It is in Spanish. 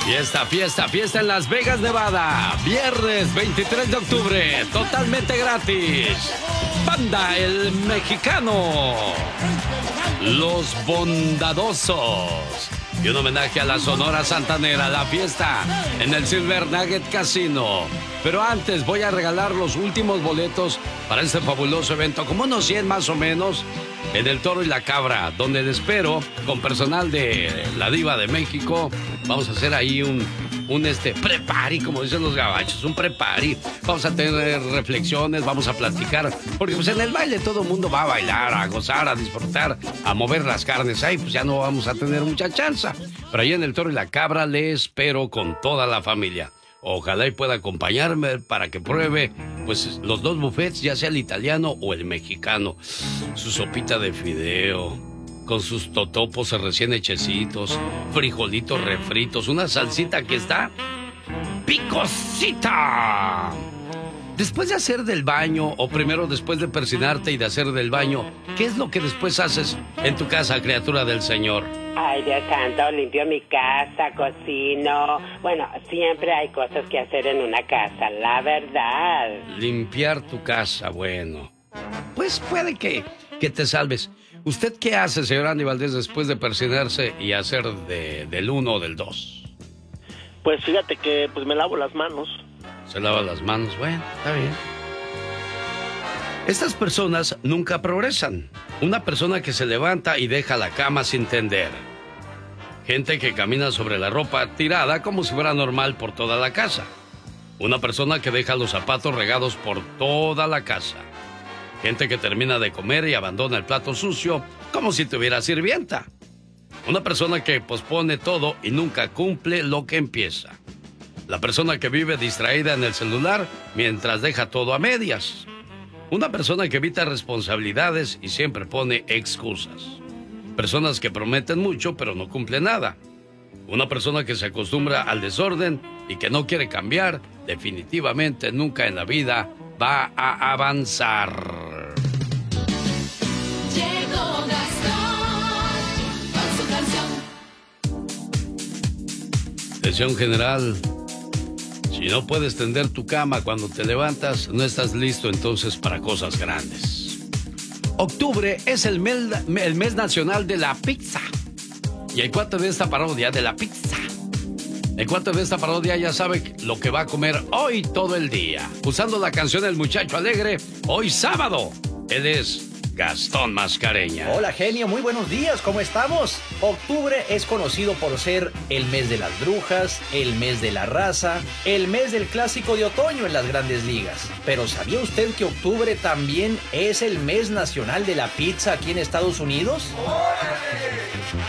Fiesta, fiesta, fiesta en Las Vegas, Nevada. Viernes 23 de octubre, totalmente gratis. Banda El Mexicano. Los Bondadosos. Y un homenaje a la Sonora Santanera, la fiesta en el Silver Nugget Casino. Pero antes voy a regalar los últimos boletos para este fabuloso evento, como unos 100 más o menos, en El Toro y la Cabra, donde les espero con personal de la Diva de México. Vamos a hacer ahí un pre-party, como dicen los gabachos, un pre-party. Vamos a tener reflexiones, vamos a platicar, porque pues en el baile todo el mundo va a bailar, a gozar, a disfrutar, a mover las carnes. Ahí pues ya no vamos a tener mucha chance. Pero ahí en El Toro y la Cabra le espero con toda la familia. Ojalá y pueda acompañarme para que pruebe pues los dos buffets, ya sea el italiano o el mexicano. Su sopita de fideo, con sus totopos recién hechecitos, frijolitos refritos, una salsita que está picosita. Después de hacer del baño, o primero después de persinarte y de hacer del baño, ¿qué es lo que después haces en tu casa, criatura del Señor? Ay, Dios santo, limpio mi casa, cocino. Bueno, siempre hay cosas que hacer en una casa, la verdad. Limpiar tu casa, bueno. Pues puede que te salves. ¿Usted qué hace, señor Andy Valdés, después de persinarse y hacer del 1 o del 2? Pues fíjate que pues me lavo las manos. Se lava las manos, bueno, está bien. Estas personas nunca progresan. Una persona que se levanta y deja la cama sin tender. Gente que camina sobre la ropa tirada como si fuera normal por toda la casa. Una persona que deja los zapatos regados por toda la casa. Gente que termina de comer y abandona el plato sucio como si tuviera sirvienta. Una persona que pospone todo y nunca cumple lo que empieza. La persona que vive distraída en el celular mientras deja todo a medias. Una persona que evita responsabilidades y siempre pone excusas. Personas que prometen mucho pero no cumplen nada. Una persona que se acostumbra al desorden y que no quiere cambiar, definitivamente nunca en la vida va a avanzar. Llegó Gastón con su canción. Atención general. Si no puedes tender tu cama cuando te levantas, no estás listo entonces para cosas grandes. Octubre es el mes nacional de la pizza. Y el cuate de esta parodia de la pizza. El cuate de esta parodia ya sabe lo que va a comer hoy todo el día. Usando la canción El Muchacho Alegre, hoy sábado. Él es Gastón Mascareña. Hola, genio, muy buenos días, ¿cómo estamos? Octubre es conocido por ser el mes de las brujas, el mes de la raza, el mes del clásico de otoño en las grandes ligas. Pero ¿sabía usted que octubre también es el mes nacional de la pizza aquí en Estados Unidos?